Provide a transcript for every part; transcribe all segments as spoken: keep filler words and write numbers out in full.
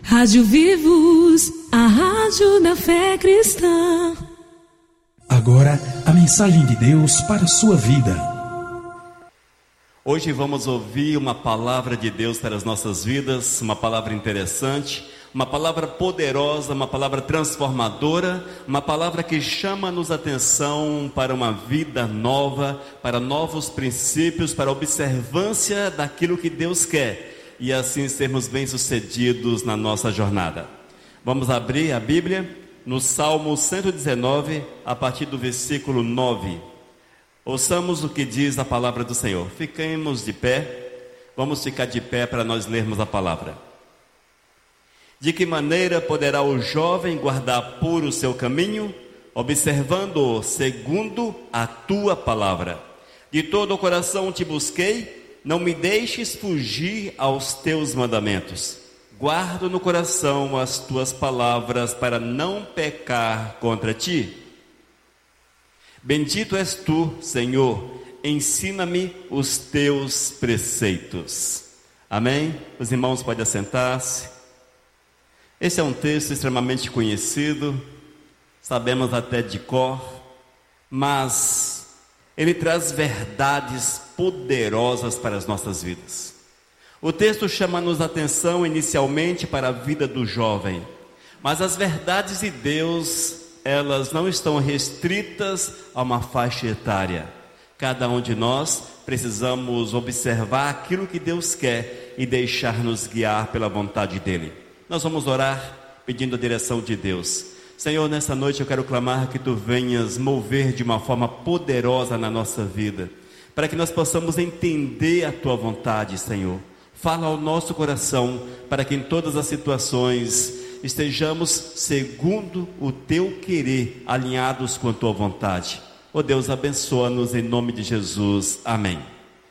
Rádio Vivos, a rádio da fé cristã. Agora, a mensagem de Deus para a sua vida. Hoje vamos ouvir uma palavra de Deus para as nossas vidas, uma palavra interessante, uma palavra poderosa, uma palavra transformadora, uma palavra que chama-nos atenção para uma vida nova, para novos princípios, para a observância daquilo que Deus quer e assim sermos bem-sucedidos na nossa jornada. Vamos abrir a Bíblia no Salmo cento e dezenove, a partir do versículo nove. Ouçamos o que diz a palavra do Senhor. Fiquemos de pé, vamos ficar de pé para nós lermos a palavra. De que maneira poderá o jovem guardar puro o seu caminho, observando-o segundo a tua palavra? De todo o coração te busquei, não me deixes fugir aos teus mandamentos. Guardo no coração as tuas palavras para não pecar contra ti. Bendito és tu, Senhor, ensina-me os teus preceitos. Amém? Os irmãos podem assentar-se. Esse é um texto extremamente conhecido, sabemos até de cor, mas ele traz verdades poderosas para as nossas vidas. O texto chama-nos atenção inicialmente para a vida do jovem, mas as verdades de Deus, elas não estão restritas a uma faixa etária. Cada um de nós precisamos observar aquilo que Deus quer e deixar-nos guiar pela vontade dEle. Nós vamos orar pedindo a direção de Deus. Senhor, nessa noite eu quero clamar que Tu venhas mover de uma forma poderosa na nossa vida, para que nós possamos entender a Tua vontade, Senhor. Fala ao nosso coração, para que em todas as situações estejamos segundo o Teu querer, alinhados com a Tua vontade. Ó Deus, abençoa-nos em nome de Jesus. Amém.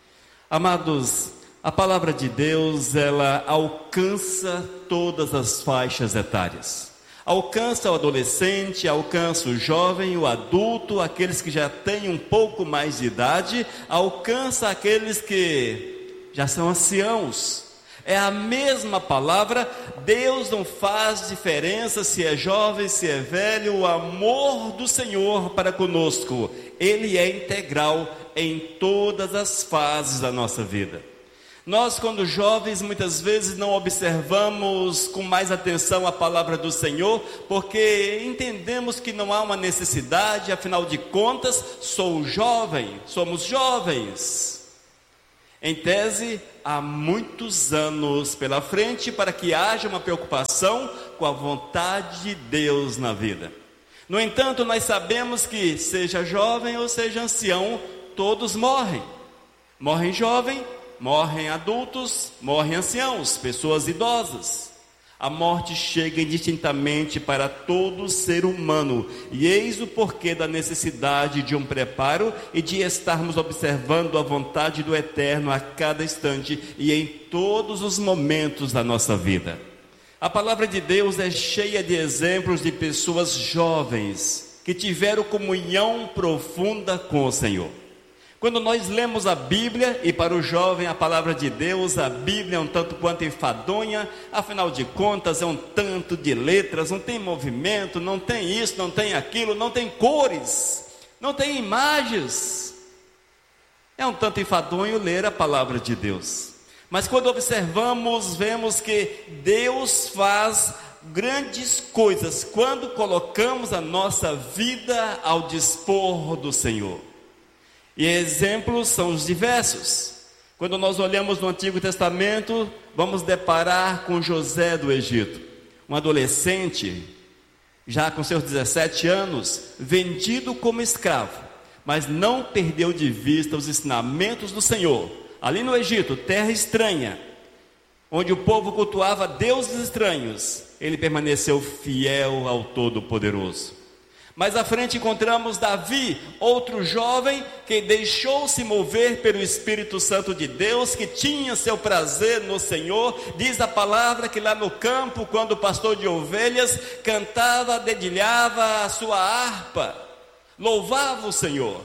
Amados, a palavra de Deus, ela alcança todas as faixas etárias. Alcança o adolescente, alcança o jovem, o adulto, aqueles que já têm um pouco mais de idade, alcança aqueles que já são anciãos. É a mesma palavra. Deus não faz diferença se é jovem, se é velho. O amor do Senhor para conosco, Ele é integral em todas as fases da nossa vida. Nós, quando jovens, muitas vezes não observamos com mais atenção a palavra do Senhor, porque entendemos que não há uma necessidade, afinal de contas, sou jovem, somos jovens. Em tese, há muitos anos pela frente para que haja uma preocupação com a vontade de Deus na vida. No entanto, nós sabemos que, seja jovem ou seja ancião, todos morrem. Morrem jovem, morrem adultos, morrem anciãos, pessoas idosas. A morte chega indistintamente para todo ser humano, e eis o porquê da necessidade de um preparo e de estarmos observando a vontade do Eterno a cada instante e em todos os momentos da nossa vida. A palavra de Deus é cheia de exemplos de pessoas jovens que tiveram comunhão profunda com o Senhor. Quando nós lemos a Bíblia, e para o jovem a palavra de Deus, a Bíblia é um tanto quanto enfadonha, afinal de contas é um tanto de letras, não tem movimento, não tem isso, não tem aquilo, não tem cores, não tem imagens. É um tanto enfadonho ler a palavra de Deus. Mas quando observamos, vemos que Deus faz grandes coisas quando colocamos a nossa vida ao dispor do Senhor. E exemplos são os diversos. Quando nós olhamos no Antigo Testamento, vamos deparar com José do Egito, um adolescente, já com seus dezessete anos, vendido como escravo, mas não perdeu de vista os ensinamentos do Senhor. Ali no Egito, terra estranha, onde o povo cultuava deuses estranhos, ele permaneceu fiel ao Todo-Poderoso. Mais à frente encontramos Davi, outro jovem que deixou-se mover pelo Espírito Santo de Deus, que tinha seu prazer no Senhor. Diz a palavra que lá no campo, quando o pastor de ovelhas cantava, dedilhava a sua harpa, louvava o Senhor.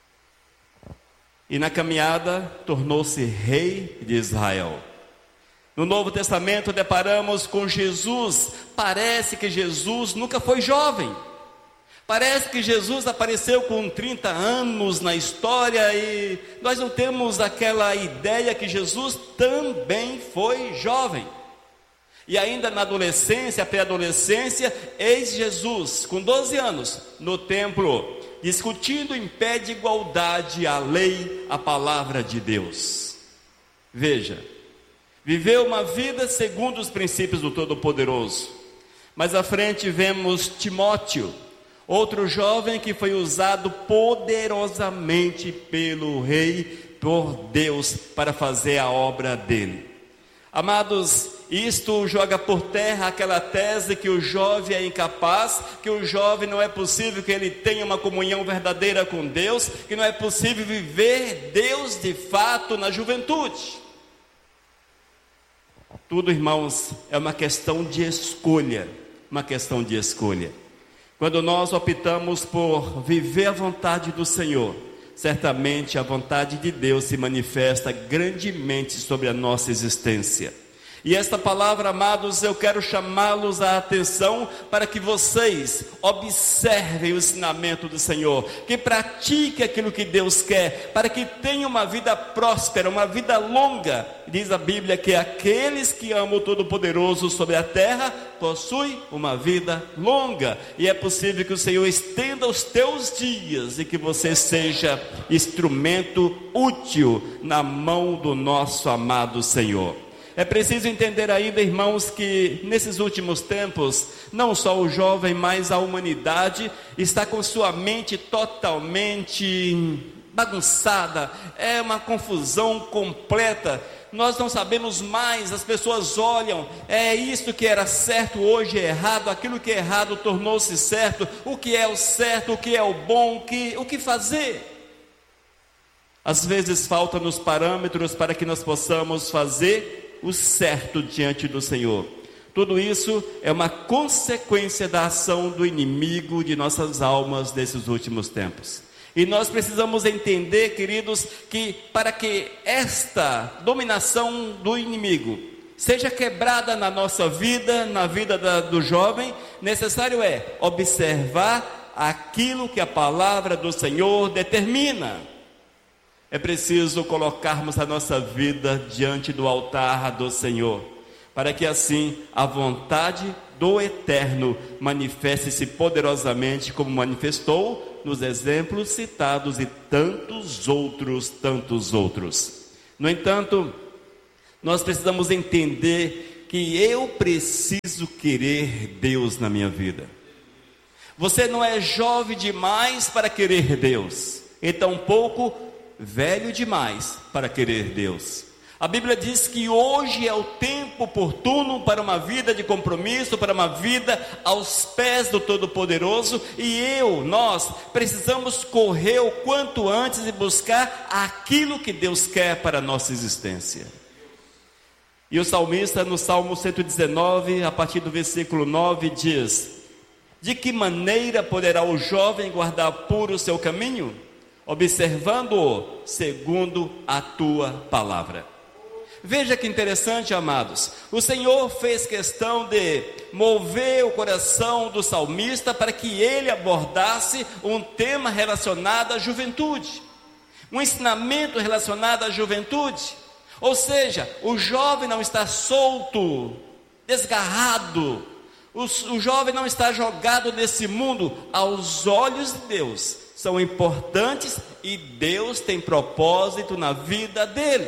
E na caminhada tornou-se rei de Israel. No Novo Testamento deparamos com Jesus. Parece que Jesus nunca foi jovem. Parece que Jesus apareceu com trinta anos na história e nós não temos aquela ideia que Jesus também foi jovem. E ainda na adolescência, pré-adolescência, eis Jesus, com doze anos, no templo, discutindo em pé de igualdade a lei, a palavra de Deus. Veja, viveu uma vida segundo os princípios do Todo-Poderoso. Mais à frente vemos Timóteo, outro jovem que foi usado poderosamente pelo rei, por Deus, para fazer a obra dele. Amados, isto joga por terra aquela tese que o jovem é incapaz, que o jovem não é possível que ele tenha uma comunhão verdadeira com Deus, que não é possível viver Deus de fato na juventude. Tudo, irmãos, é uma questão de escolha, uma questão de escolha. Quando nós optamos por viver a vontade do Senhor, certamente a vontade de Deus se manifesta grandemente sobre a nossa existência. E esta palavra, amados, eu quero chamá-los a atenção para que vocês observem o ensinamento do Senhor, que pratiquem aquilo que Deus quer, para que tenham uma vida próspera, uma vida longa. Diz a Bíblia que aqueles que amam o Todo-Poderoso sobre a terra possuem uma vida longa, e é possível que o Senhor estenda os teus dias e que você seja instrumento útil na mão do nosso amado Senhor. É preciso entender ainda, irmãos, que nesses últimos tempos, não só o jovem, mas a humanidade está com sua mente totalmente bagunçada, é uma confusão completa. Nós não sabemos mais, as pessoas olham, é isso que era certo hoje é errado, aquilo que é errado tornou-se certo, o que é o certo, o que é o bom, o que, o que fazer? Às vezes faltam-nos parâmetros para que nós possamos fazer o certo diante do Senhor. Tudo isso é uma consequência da ação do inimigo de nossas almas nesses últimos tempos. E nós precisamos entender, queridos, que para que esta dominação do inimigo seja quebrada na nossa vida, na vida da, do jovem, necessário é observar aquilo que a palavra do Senhor determina. É preciso colocarmos a nossa vida diante do altar do Senhor, para que assim a vontade do Eterno manifeste-se poderosamente, como manifestou nos exemplos citados e tantos outros, tantos outros. No entanto, nós precisamos entender que eu preciso querer Deus na minha vida. Você não é jovem demais para querer Deus, e tampouco velho demais para querer Deus. A Bíblia diz que hoje é o tempo oportuno para uma vida de compromisso, para uma vida aos pés do Todo-Poderoso, e eu, nós, precisamos correr o quanto antes e buscar aquilo que Deus quer para a nossa existência. E o salmista no Salmo cento e dezenove, a partir do versículo nove, diz: de que maneira poderá o jovem guardar puro o seu caminho? Observando-o segundo a tua palavra. Veja que interessante, amados. O Senhor fez questão de mover o coração do salmista para que ele abordasse um tema relacionado à juventude, um ensinamento relacionado à juventude. Ou seja, o jovem não está solto, desgarrado, o, o jovem não está jogado nesse mundo. Aos olhos de Deus são importantes e Deus tem propósito na vida dele.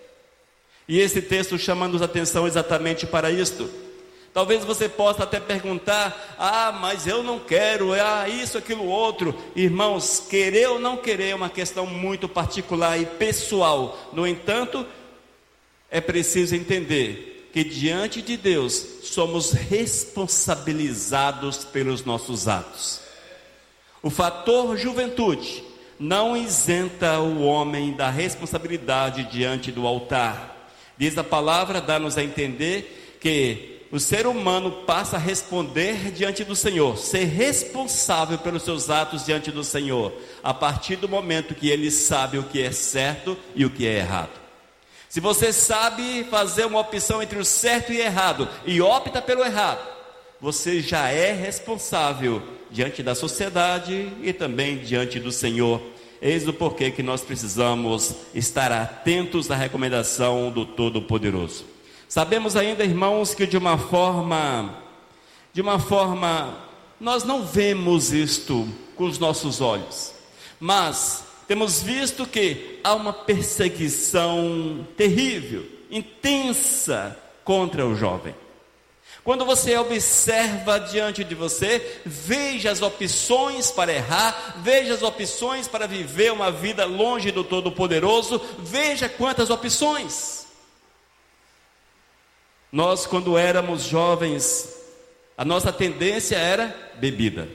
E esse texto chama-nos atenção exatamente para isto. Talvez você possa até perguntar: ah, mas eu não quero, ah, isso, aquilo, outro. Irmãos, querer ou não querer é uma questão muito particular e pessoal. No entanto, é preciso entender que diante de Deus somos responsabilizados pelos nossos atos. O fator juventude não isenta o homem da responsabilidade diante do altar. Diz a palavra, dá-nos a entender que o ser humano passa a responder diante do Senhor, ser responsável pelos seus atos diante do Senhor, a partir do momento que ele sabe o que é certo e o que é errado. Se você sabe fazer uma opção entre o certo e o errado e opta pelo errado, você já é responsável diante da sociedade e também diante do Senhor. Eis o porquê que nós precisamos estar atentos à recomendação do Todo-Poderoso. Sabemos ainda, irmãos, que de uma forma, de uma forma, nós não vemos isto com os nossos olhos, mas temos visto que há uma perseguição terrível, intensa contra o jovem. Quando você observa diante de você, veja as opções para errar, veja as opções para viver uma vida longe do Todo-Poderoso, veja quantas opções. Nós, quando éramos jovens, a nossa tendência era bebida.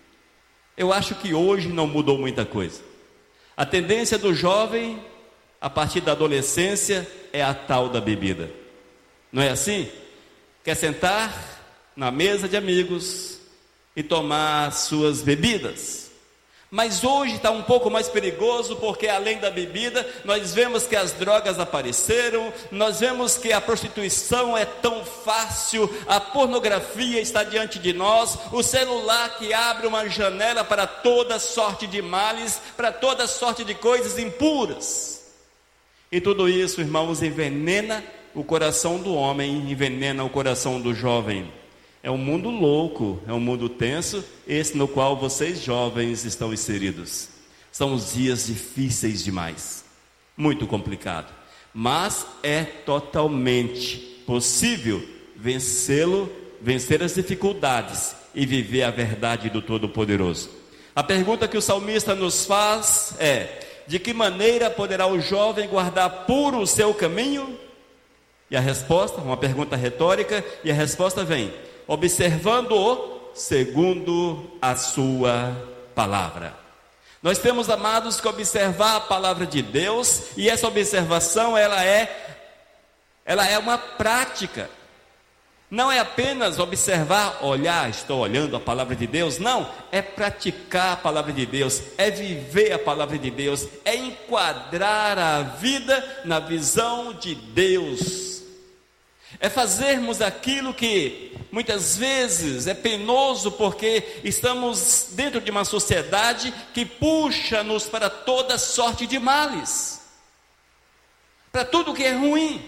Eu acho que hoje não mudou muita coisa. A tendência do jovem, a partir da adolescência, é a tal da bebida. Não é assim? Quer sentar na mesa de amigos e tomar suas bebidas. Mas hoje está um pouco mais perigoso, porque além da bebida, nós vemos que as drogas apareceram, nós vemos que a prostituição é tão fácil, a pornografia está diante de nós, o celular que abre uma janela para toda sorte de males, para toda sorte de coisas impuras. E tudo isso, irmãos, envenena o coração do homem, envenena o coração do jovem. É um mundo louco, é um mundo tenso, esse no qual vocês jovens estão inseridos. São os dias difíceis demais, muito complicado, mas é totalmente possível vencê-lo, vencer as dificuldades e viver a verdade do Todo-Poderoso. A pergunta que o salmista nos faz é: de que maneira poderá o jovem guardar puro o seu caminho? E a resposta, uma pergunta retórica, e a resposta vem: observando-o segundo a sua palavra. Nós temos, amados, que observar a palavra de Deus, e essa observação, ela é, ela é uma prática. Não é apenas observar, olhar, estou olhando a palavra de Deus. Não, é praticar a palavra de Deus, é viver a palavra de Deus, é enquadrar a vida na visão de Deus. É fazermos aquilo que muitas vezes é penoso, porque estamos dentro de uma sociedade que puxa-nos para toda sorte de males, para tudo que é ruim.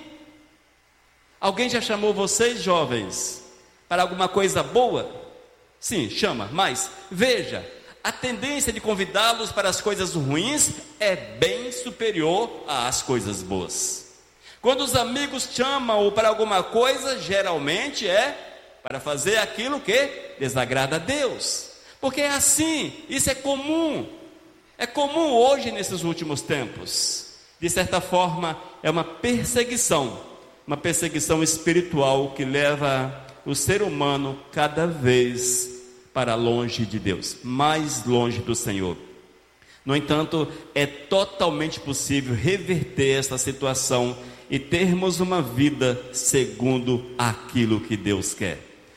Alguém já chamou vocês, jovens, para alguma coisa boa? Sim, chama, mas veja, a tendência de convidá-los para as coisas ruins é bem superior às coisas boas. Quando os amigos chamam-o para alguma coisa, geralmente é para fazer aquilo que desagrada a Deus, porque é assim, isso é comum, é comum hoje nesses últimos tempos. De certa forma, é uma perseguição, uma perseguição espiritual que leva o ser humano cada vez para longe de Deus, mais longe do Senhor. No entanto, é totalmente possível reverter essa situação e termos uma vida segundo aquilo que Deus quer.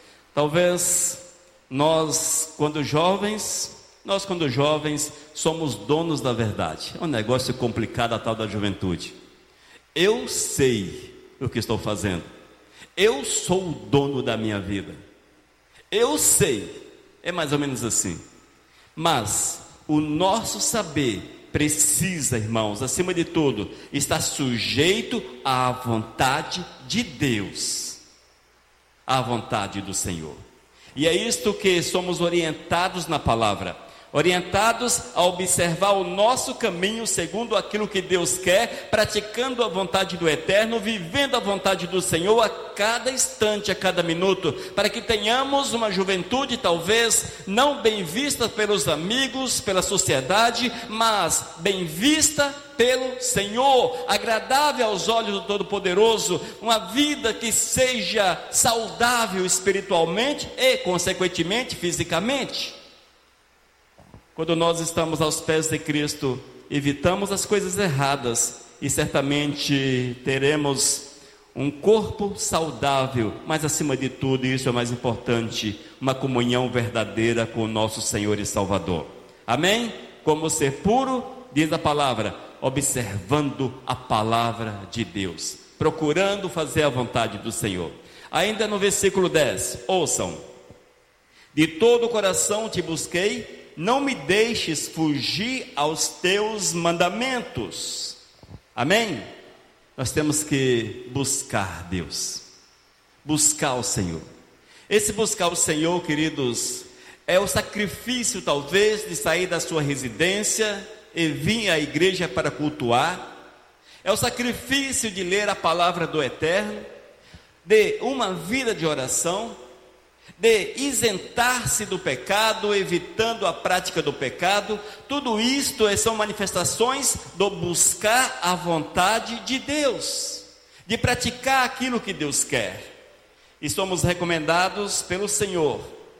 Talvez nós, quando jovens, nós quando jovens somos donos da verdade. É um negócio complicado a tal da juventude. Eu sei o que estou fazendo. Eu sou o dono da minha vida. Eu sei. É mais ou menos assim. Mas o nosso saber precisa, irmãos, acima de tudo, estar sujeito à vontade de Deus, à vontade do Senhor. E é isto que somos orientados na palavra, orientados a observar o nosso caminho segundo aquilo que Deus quer, praticando a vontade do Eterno, vivendo a vontade do Senhor a cada instante, a cada minuto, para que tenhamos uma juventude talvez não bem vista pelos amigos, pela sociedade, mas bem vista pelo Senhor, agradável aos olhos do Todo-Poderoso, uma vida que seja saudável espiritualmente e, consequentemente, fisicamente. Quando nós estamos aos pés de Cristo, evitamos as coisas erradas e certamente teremos um corpo saudável, mas acima de tudo, isso é mais importante, uma comunhão verdadeira com o nosso Senhor e Salvador. Amém? Como ser puro, diz a palavra, observando a palavra de Deus, procurando fazer a vontade do Senhor. Ainda no versículo dez, ouçam: de todo o coração te busquei, não me deixes fugir aos teus mandamentos. Amém? Nós temos que buscar Deus, buscar o Senhor. Esse buscar o Senhor, queridos, é o sacrifício talvez de sair da sua residência e vir à igreja para cultuar. É o sacrifício de ler a palavra do Eterno, de uma vida de oração, de isentar-se do pecado, evitando a prática do pecado. Tudo isto são manifestações do buscar a vontade de Deus, de praticar aquilo que Deus quer. E somos recomendados pelo Senhor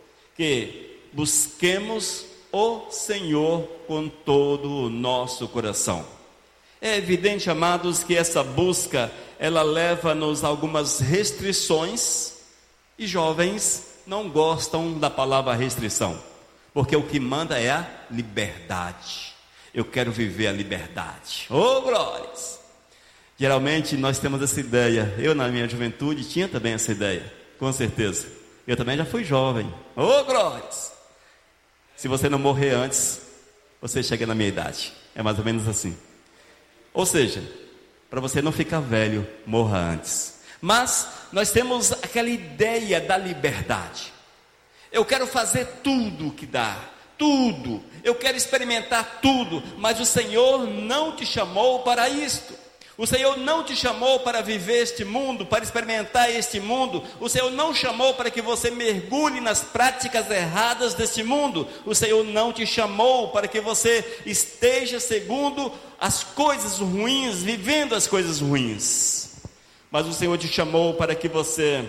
que busquemos o Senhor com todo o nosso coração. É evidente, amados, que essa busca, ela leva-nos a algumas restrições, e jovens não gostam da palavra restrição, porque o que manda é a liberdade. Eu quero viver a liberdade. Oh, glórias! Geralmente nós temos essa ideia. Eu na minha juventude tinha também essa ideia, com certeza. Eu também já fui jovem. Oh, glórias! Se você não morrer antes, você chega na minha idade. É mais ou menos assim. Ou seja, para você não ficar velho, morra antes. Mas nós temos aquela ideia da liberdade. Eu quero fazer tudo o que dá, tudo. Eu quero experimentar tudo, mas o Senhor não te chamou para isto. O Senhor não te chamou para viver este mundo, para experimentar este mundo. O Senhor não chamou para que você mergulhe nas práticas erradas deste mundo. O Senhor não te chamou para que você esteja segundo as coisas ruins, vivendo as coisas ruins. Mas o Senhor te chamou para que você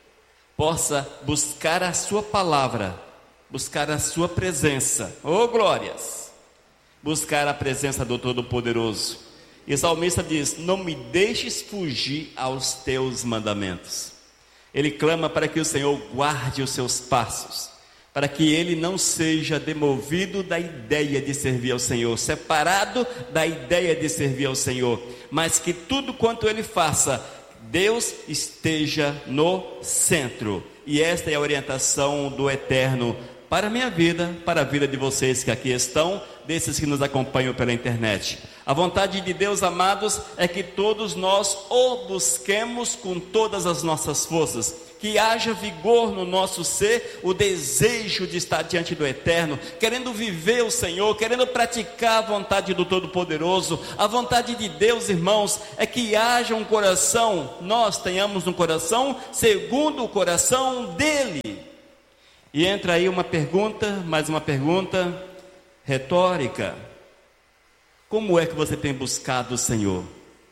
possa buscar a sua palavra, buscar a sua presença. Oh, glórias! Buscar a presença do Todo-Poderoso. E o salmista diz: não me deixes fugir aos teus mandamentos. Ele clama para que o Senhor guarde os seus passos, para que ele não seja demovido da ideia de servir ao Senhor, separado da ideia de servir ao Senhor, mas que tudo quanto ele faça, Deus esteja no centro. E esta é a orientação do Eterno para a minha vida, para a vida de vocês que aqui estão, desses que nos acompanham pela internet. A vontade de Deus, amados, é que todos nós o busquemos com todas as nossas forças, que haja vigor no nosso ser, o desejo de estar diante do Eterno, querendo viver o Senhor, querendo praticar a vontade do Todo-Poderoso. A vontade de Deus, irmãos, é que haja um coração, nós tenhamos um coração segundo o coração dele. E entra aí uma pergunta, mais uma pergunta retórica: como é que você tem buscado o Senhor?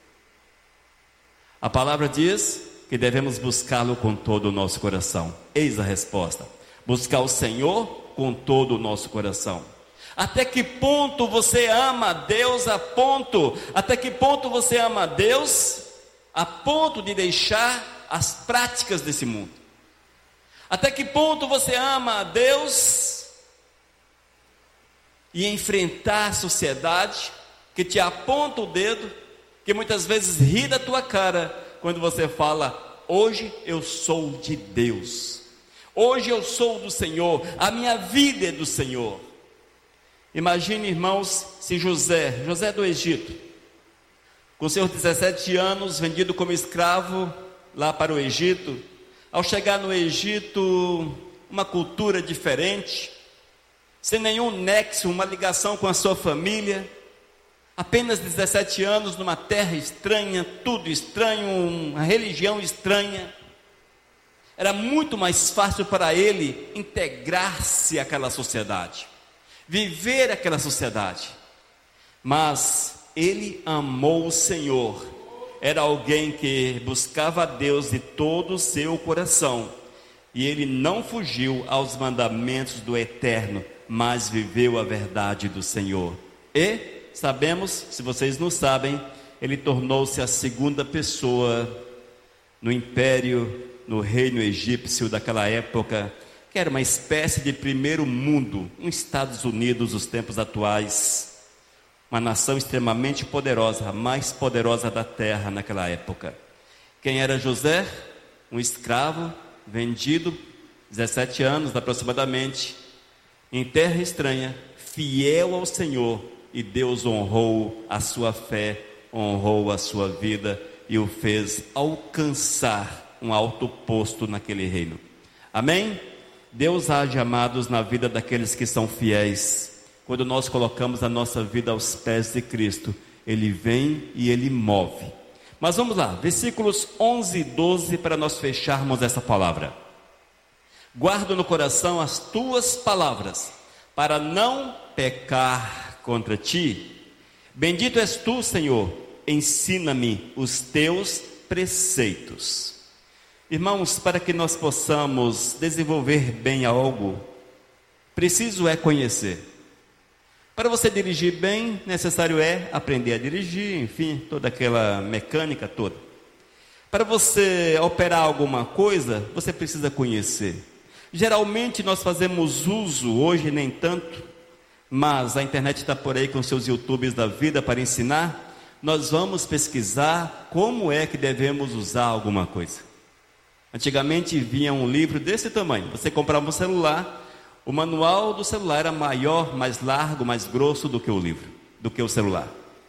A palavra diz que devemos buscá-lo com todo o nosso coração. Eis a resposta: buscar o Senhor com todo o nosso coração. Até que ponto você ama a Deus a ponto, até que ponto você ama a Deus a ponto de deixar as práticas desse mundo? Até que ponto você ama a Deus e enfrentar a sociedade que te aponta o dedo, que muitas vezes ri da tua cara quando você fala: hoje eu sou de Deus, hoje eu sou do Senhor, a minha vida é do Senhor. Imagine, irmãos, se José, José do Egito, com seus dezessete anos, vendido como escravo lá para o Egito, ao chegar no Egito, uma cultura diferente, sem nenhum nexo, uma ligação com a sua família, apenas dezessete anos, numa terra estranha, tudo estranho, uma religião estranha. Era muito mais fácil para ele integrar-se àquela sociedade, viver aquela sociedade. Mas ele amou o Senhor. Era alguém que buscava a Deus de todo o seu coração, e ele não fugiu aos mandamentos do Eterno, mas viveu a verdade do Senhor. E sabemos, se vocês não sabem, ele tornou-se a segunda pessoa no império, no reino egípcio daquela época, que era uma espécie de primeiro mundo, nos Estados Unidos dos tempos atuais. uma nação extremamente poderosa, a mais poderosa da terra naquela época. Quem era José? Um escravo vendido, dezessete anos aproximadamente, em terra estranha, fiel ao Senhor, e Deus honrou a sua fé, honrou a sua vida e o fez alcançar um alto posto naquele reino. Amém? Deus age, amados, na vida daqueles que são fiéis. Quando nós colocamos a nossa vida aos pés de Cristo, Ele vem e Ele move. Mas vamos lá, versículos onze e doze, para nós fecharmos essa palavra. Guardo no coração as tuas palavras, para não pecar contra ti. Bendito és tu, Senhor, ensina-me os teus preceitos. Irmãos, para que nós possamos desenvolver bem algo, preciso é conhecer. Para você dirigir bem, necessário é aprender a dirigir, enfim, toda aquela mecânica toda. Para você operar alguma coisa, você precisa conhecer. Geralmente nós fazemos uso, hoje nem tanto, mas a internet está por aí com seus YouTubes da vida para ensinar. Nós vamos pesquisar como é que devemos usar alguma coisa. Antigamente vinha um livro desse tamanho, você comprava um celular, o manual do celular era maior, mais largo, mais grosso do que o livro, do que o celular.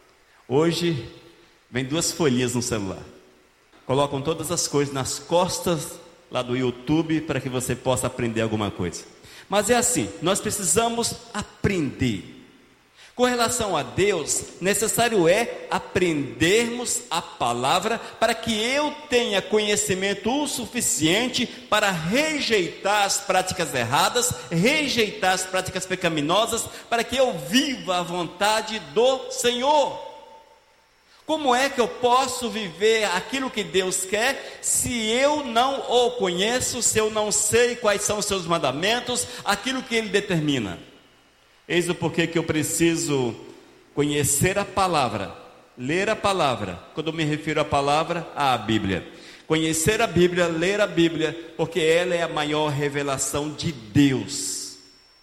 Hoje, vem duas folhinhas no celular. Colocam todas as coisas nas costas lá do YouTube para que você possa aprender alguma coisa. Mas é assim, nós precisamos aprender. Com relação a Deus, necessário é aprendermos a palavra para que eu tenha conhecimento o suficiente para rejeitar as práticas erradas, rejeitar as práticas pecaminosas, para que eu viva a vontade do Senhor. Como é que eu posso viver aquilo que Deus quer se eu não o conheço, se eu não sei quais são os seus mandamentos, aquilo que Ele determina? Eis o porquê que eu preciso conhecer a palavra, ler a palavra. Quando eu me refiro à palavra, à Bíblia. Conhecer a Bíblia, ler a Bíblia, porque ela é a maior revelação de Deus.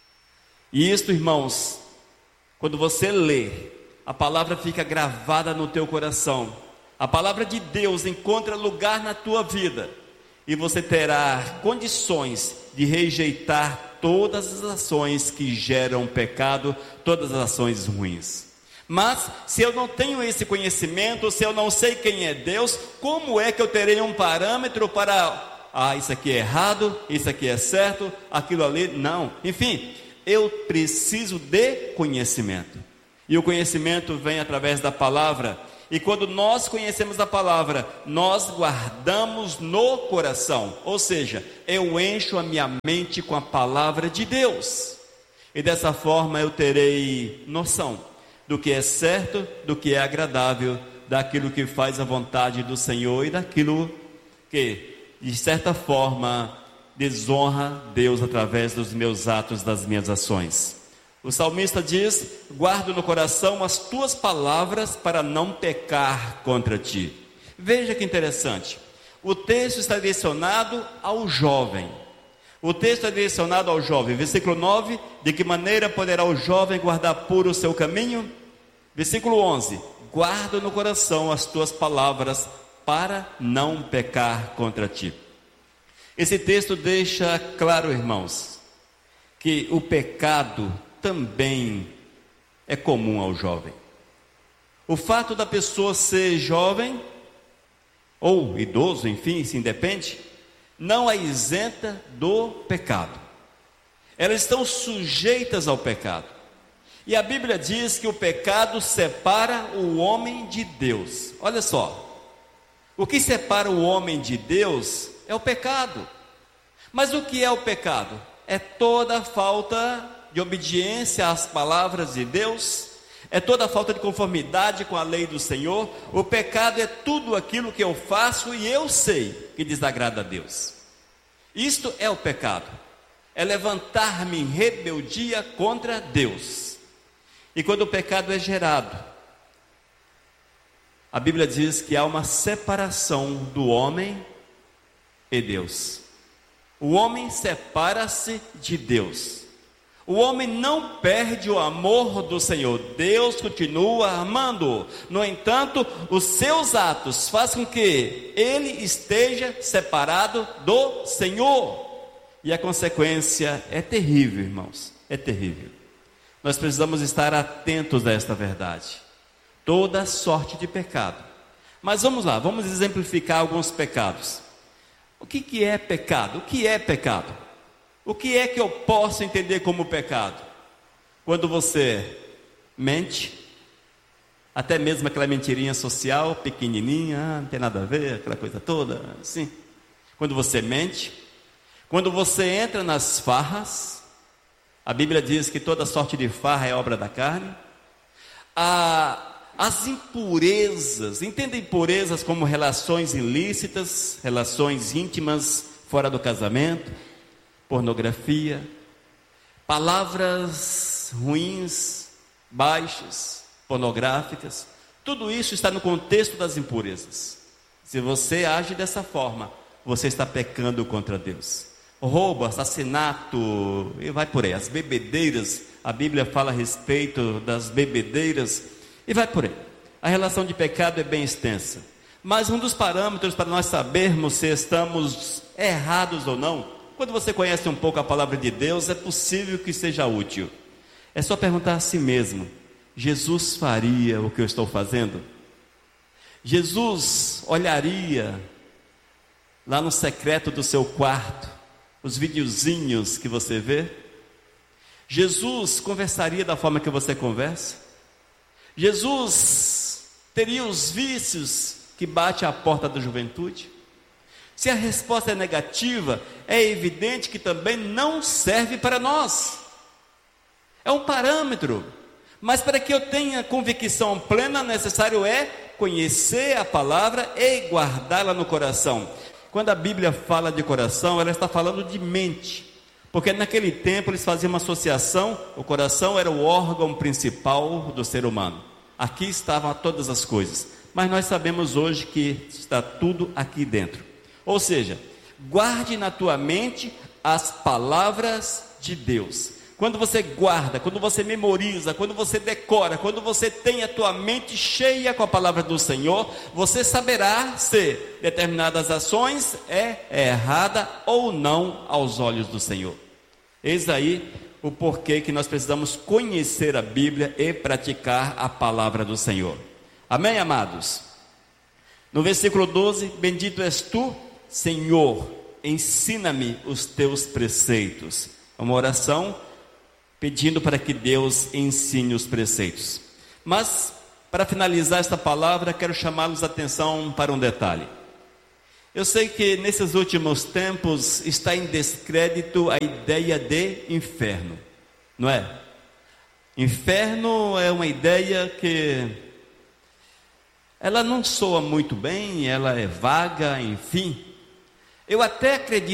E isto, irmãos, quando você lê, a palavra fica gravada no teu coração. A palavra de Deus encontra lugar na tua vida, e você terá condições de rejeitar todas as ações que geram pecado, todas as ações ruins. Mas, se eu não tenho esse conhecimento, se eu não sei quem é Deus, como é que eu terei um parâmetro para, ah, isso aqui é errado, isso aqui é certo, aquilo ali, não. Enfim, eu preciso de conhecimento. E o conhecimento vem através da palavra. E quando nós conhecemos a palavra, nós guardamos no coração. Ou seja, eu encho a minha mente com a palavra de Deus. E dessa forma eu terei noção do que é certo, do que é agradável, daquilo que faz a vontade do Senhor e daquilo que, de certa forma, desonra Deus através dos meus atos, das minhas ações. O salmista diz: guardo no coração as tuas palavras para não pecar contra ti. Veja que interessante, o texto está direcionado ao jovem. O texto é direcionado ao jovem. Versículo nove, de que maneira poderá o jovem guardar puro o seu caminho? Versículo onze, guardo no coração as tuas palavras para não pecar contra ti. Esse texto deixa claro, irmãos, que o pecado também é comum ao jovem. O fato da pessoa ser jovem ou idoso, enfim, se independe, não a isenta do pecado. Elas estão sujeitas ao pecado. E a Bíblia diz que o pecado separa o homem de Deus. Olha só, o que separa o homem de Deus é o pecado. Mas o que é o pecado? É toda a falta de obediência às palavras de Deus, é toda a falta de conformidade com a lei do Senhor. O pecado é tudo aquilo que eu faço e eu sei que desagrada a Deus. Isto é o pecado, é levantar-me em rebeldia contra Deus. E quando o pecado é gerado, a Bíblia diz que há uma separação do homem e Deus. O homem separa-se de Deus. O homem não perde o amor do Senhor, Deus continua amando. No entanto, os seus atos fazem com que ele esteja separado do Senhor. E a consequência é terrível, irmãos, é terrível. Nós precisamos estar atentos a esta verdade. Toda sorte de pecado. Mas vamos lá, vamos exemplificar alguns pecados. O que, que é pecado? O que é pecado? O que é que eu posso entender como pecado? Quando você mente, até mesmo aquela mentirinha social, pequenininha, ah, não tem nada a ver, aquela coisa toda, assim. Quando você mente, quando você entra nas farras, a Bíblia diz que toda sorte de farra é obra da carne. A As impurezas, entenda impurezas como relações ilícitas, relações íntimas fora do casamento, pornografia, palavras ruins, baixas, pornográficas, tudo isso está no contexto das impurezas. Se você age dessa forma, você está pecando contra Deus. Roubo, assassinato, e vai por aí. As bebedeiras, a Bíblia fala a respeito das bebedeiras, e vai por aí. A relação de pecado é bem extensa. Mas um dos parâmetros para nós sabermos se estamos errados ou não, quando você conhece um pouco a palavra de Deus, é possível que seja útil. É só perguntar a si mesmo: Jesus faria o que eu estou fazendo? Jesus olharia lá no secreto do seu quarto os videozinhos que você vê? Jesus conversaria da forma que você conversa? Jesus teria os vícios que bate à porta da juventude? Se a resposta é negativa, é evidente que também não serve para nós. É um parâmetro. Mas para que eu tenha convicção plena, necessário é conhecer a palavra e guardá-la no coração. Quando a Bíblia fala de coração, ela está falando de mente. Porque naquele tempo eles faziam uma associação, o coração era o órgão principal do ser humano. Aqui estavam todas as coisas. Mas nós sabemos hoje que está tudo aqui dentro. Ou seja, guarde na tua mente as palavras de Deus. Quando você guarda, quando você memoriza, quando você decora, quando você tem a tua mente cheia com a palavra do Senhor, você saberá se determinadas ações é errada ou não aos olhos do Senhor. Eis aí o porquê que nós precisamos conhecer a Bíblia e praticar a palavra do Senhor. Amém, amados? No versículo doze, bendito és tu, Senhor, ensina-me os teus preceitos. Uma oração pedindo para que Deus ensine os preceitos. Mas, para finalizar esta palavra, quero chamá-los a atenção para um detalhe. Eu sei que nesses últimos tempos está em descrédito a ideia de inferno, não é? Inferno é uma ideia que ela não soa muito bem, ela é vaga, enfim. Eu até acredito